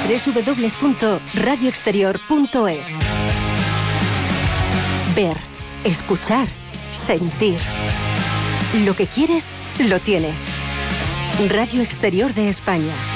www.radioexterior.es. Ver, escuchar, sentir. Lo que quieres, lo tienes. Radio Exterior de España.